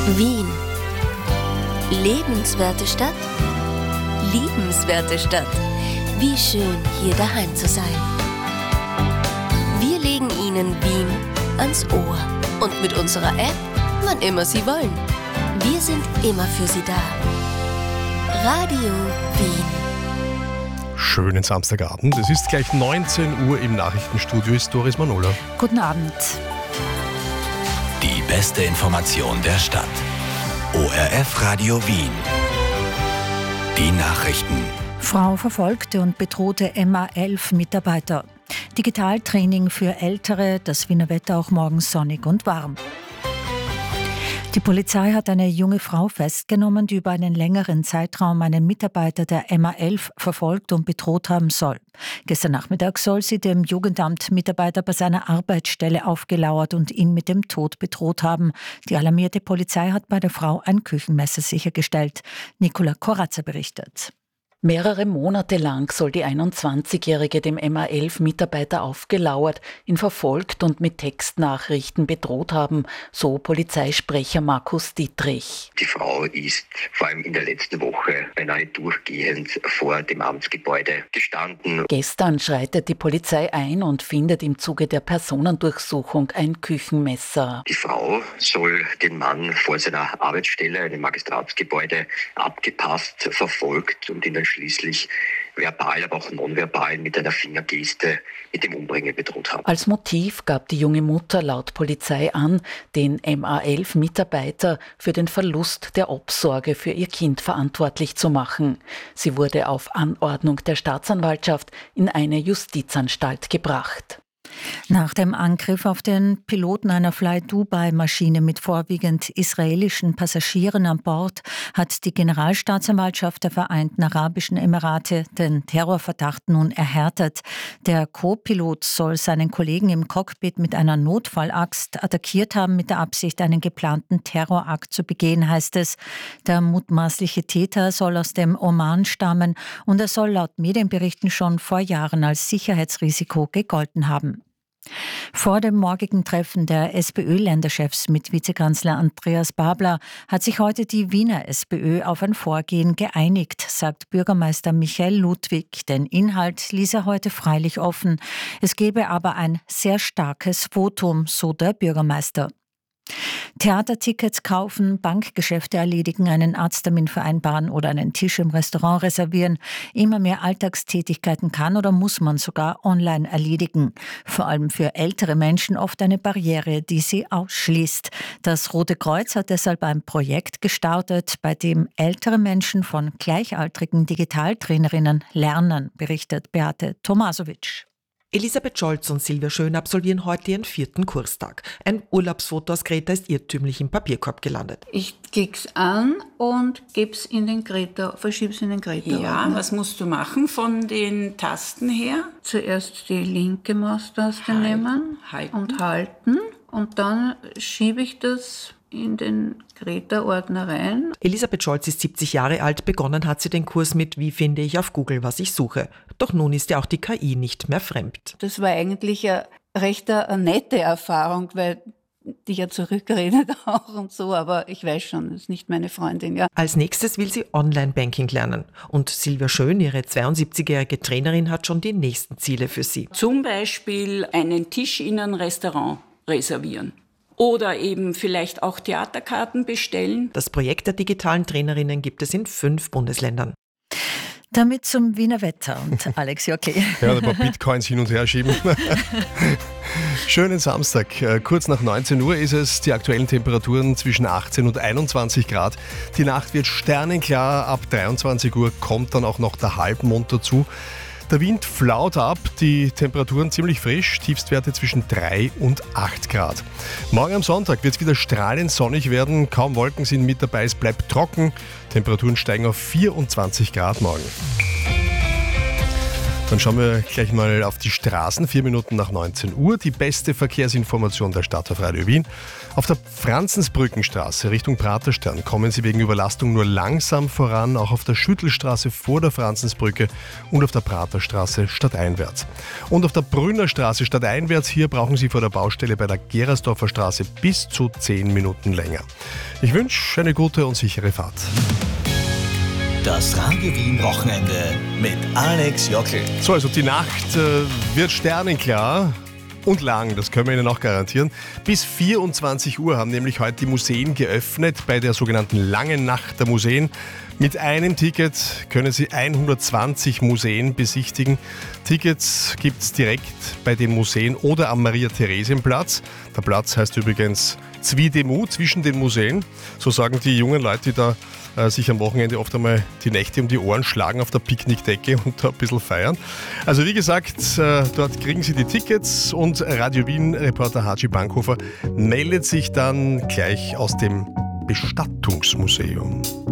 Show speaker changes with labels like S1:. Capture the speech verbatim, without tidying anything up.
S1: Wien. Lebenswerte Stadt? Liebenswerte Stadt. Wie schön, hier daheim zu sein. Wir legen Ihnen Wien ans Ohr. Und mit unserer App, wann immer Sie wollen. Wir sind immer für Sie da. Radio Wien.
S2: Schönen Samstagabend. Es ist gleich neunzehn Uhr im Nachrichtenstudio. Ist Doris Manola.
S3: Guten Abend.
S4: Die beste Information der Stadt. O R F Radio Wien. Die Nachrichten.
S3: Frau verfolgte und bedrohte M A elf Mitarbeiter. Digitaltraining für Ältere, das Wiener Wetter auch morgen sonnig und warm. Die Polizei hat eine junge Frau festgenommen, die über einen längeren Zeitraum einen Mitarbeiter der M A elf verfolgt und bedroht haben soll. Gestern Nachmittag soll sie dem Jugendamt-Mitarbeiter bei seiner Arbeitsstelle aufgelauert und ihn mit dem Tod bedroht haben. Die alarmierte Polizei hat bei der Frau ein Küchenmesser sichergestellt. Nicola Koratzer berichtet.
S5: Mehrere Monate lang soll die einundzwanzigjährige dem M A elf Mitarbeiter aufgelauert, ihn verfolgt und mit Textnachrichten bedroht haben, so Polizeisprecher Markus Dietrich.
S6: Die Frau ist vor allem in der letzten Woche beinahe durchgehend vor dem Amtsgebäude gestanden.
S5: Gestern schreitet die Polizei ein und findet im Zuge der Personendurchsuchung ein Küchenmesser.
S6: Die Frau soll den Mann vor seiner Arbeitsstelle, einem Magistratsgebäude, abgepasst, verfolgt und ihn dann schließlich verbal, aber auch nonverbal mit einer Fingergeste mit dem Umbringen bedroht haben.
S5: Als Motiv gab die junge Mutter laut Polizei an, den M A elf Mitarbeiter für den Verlust der Obsorge für ihr Kind verantwortlich zu machen. Sie wurde auf Anordnung der Staatsanwaltschaft in eine Justizanstalt gebracht.
S3: Nach dem Angriff auf den Piloten einer Fly-Dubai-Maschine mit vorwiegend israelischen Passagieren an Bord hat die Generalstaatsanwaltschaft der Vereinten Arabischen Emirate den Terrorverdacht nun erhärtet. Der Co-Pilot soll seinen Kollegen im Cockpit mit einer Notfallaxt attackiert haben, mit der Absicht, einen geplanten Terrorakt zu begehen, heißt es. Der mutmaßliche Täter soll aus dem Oman stammen und er soll laut Medienberichten schon vor Jahren als Sicherheitsrisiko gegolten haben. Vor dem morgigen Treffen der SPÖ-Länderchefs mit Vizekanzler Andreas Babler hat sich heute die Wiener SPÖ auf ein Vorgehen geeinigt, sagt Bürgermeister Michael Ludwig. Den Inhalt ließ er heute freilich offen. Es gebe aber ein sehr starkes Votum, so der Bürgermeister. Theatertickets kaufen, Bankgeschäfte erledigen, einen Arzttermin vereinbaren oder einen Tisch im Restaurant reservieren. Immer mehr Alltagstätigkeiten kann oder muss man sogar online erledigen. Vor allem für ältere Menschen oft eine Barriere, die sie ausschließt. Das Rote Kreuz hat deshalb ein Projekt gestartet, bei dem ältere Menschen von gleichaltrigen Digitaltrainerinnen lernen, berichtet Beate Tomasovic.
S7: Elisabeth Scholz und Silvia Schön absolvieren heute ihren vierten Kurstag. Ein Urlaubsfoto aus Greta ist irrtümlich im Papierkorb gelandet.
S8: Ich klicke es an und gebe es in den Greta, verschiebe es in den Greta.
S9: Ja, was musst du machen von den Tasten her?
S8: Zuerst die linke Maustaste nehmen
S9: halten.
S8: und halten und dann schiebe ich das in den Greta-Ordner rein.
S7: Elisabeth Scholz ist siebzig Jahre alt, begonnen hat sie den Kurs mit "Wie finde ich auf Google, was ich suche?". Doch nun ist ja auch die K I nicht mehr fremd.
S8: Das war eigentlich eine recht eine nette Erfahrung, weil die ja zurückredet auch und so, aber ich weiß schon, das ist nicht meine Freundin. Ja.
S7: Als nächstes will sie Online-Banking lernen. Und Silvia Schön, ihre zweiundsiebzigjährige Trainerin, hat schon die nächsten Ziele für sie.
S9: Zum Beispiel einen Tisch in einem Restaurant reservieren. Oder eben vielleicht auch Theaterkarten bestellen.
S7: Das Projekt der digitalen Trainerinnen gibt es in fünf Bundesländern.
S3: Damit zum Wiener Wetter und Alex Jockey.
S2: Ja, ein paar Bitcoins hin und her schieben. Schönen Samstag. Kurz nach neunzehn Uhr ist es. Die aktuellen Temperaturen zwischen achtzehn und einundzwanzig Grad. Die Nacht wird sternenklar. Ab dreiundzwanzig Uhr kommt dann auch noch der Halbmond dazu. Der Wind flaut ab, die Temperaturen ziemlich frisch, Tiefstwerte zwischen drei und acht Grad. Morgen am Sonntag wird es wieder strahlend sonnig werden, kaum Wolken sind mit dabei, es bleibt trocken. Temperaturen steigen auf vierundzwanzig Grad morgen. Dann schauen wir gleich mal auf die Straßen. Vier Minuten nach neunzehn Uhr. Die beste Verkehrsinformation der Stadt auf Radio Wien. Auf der Franzensbrückenstraße Richtung Praterstern kommen Sie wegen Überlastung nur langsam voran. Auch auf der Schüttelstraße vor der Franzensbrücke und auf der Praterstraße stadteinwärts. Und auf der Brünnerstraße stadteinwärts, hier brauchen Sie vor der Baustelle bei der Gerersdorfer Straße bis zu zehn Minuten länger. Ich wünsche eine gute und sichere Fahrt.
S4: Das Radio Wien Wochenende mit Alex Jockel.
S2: So, also die Nacht äh, wird sternenklar und lang, das können wir Ihnen auch garantieren. Bis vierundzwanzig Uhr haben nämlich heute die Museen geöffnet bei der sogenannten Langen Nacht der Museen. Mit einem Ticket können Sie hundertzwanzig Museen besichtigen. Tickets gibt es direkt bei den Museen oder am Maria-Theresien-Platz. Der Platz heißt übrigens Zwiedemu, zwischen den Museen. So sagen die jungen Leute, die da äh, sich am Wochenende oft einmal die Nächte um die Ohren schlagen auf der Picknickdecke und da ein bisschen feiern. Also wie gesagt, äh, dort kriegen Sie die Tickets und Radio Wien-Reporter Haji Bankhofer meldet sich dann gleich aus dem Bestattungsmuseum.